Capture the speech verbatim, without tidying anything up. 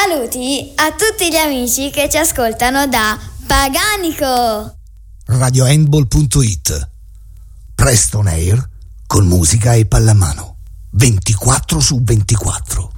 Saluti a tutti gli amici che ci ascoltano da Paganico. radiohandball punto it. Presto on air con musica e pallamano ventiquattro su ventiquattro.